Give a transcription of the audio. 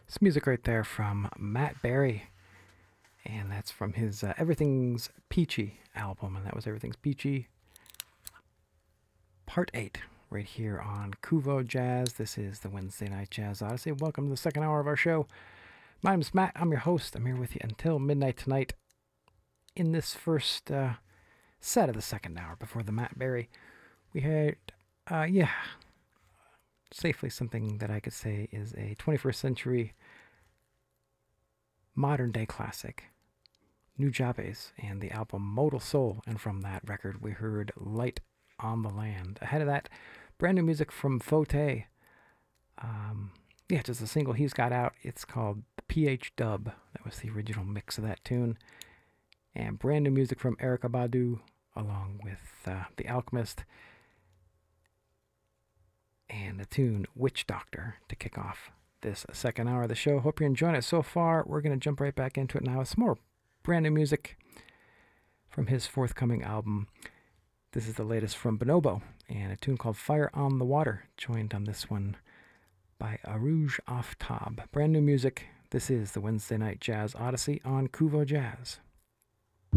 It's music right there from Matt Berry, and that's from his Everything's Peachy album, and that was Everything's Peachy Part 8 right here on Kuvo Jazz. This is the Wednesday Night Jazz Odyssey. Welcome to the second hour of our show. My name is Matt. I'm your host. I'm here with you until midnight tonight in this first set of the second hour before the Matt Berry. We had, safely something that I could say is a 21st century modern day classic, Nujabes, and the album Modal Soul. And from that record, we heard Light on the Land. Ahead of that, brand new music from Fote. Just a single he's got out. It's called the PH Dub. That was the original mix of that tune. And brand new music from Erykah Badu, along with The Alchemist, and the tune Witch Doctor to kick off this second hour of the show. Hope you're enjoying it so far. We're going to jump right back into it now. It's more brand new music from his forthcoming album. This is the latest from Bonobo, and a tune called Fire on the Water, joined on this one by Arouge Aftab. Brand new music. This is the Wednesday Night Jazz Odyssey on Kuvo Jazz.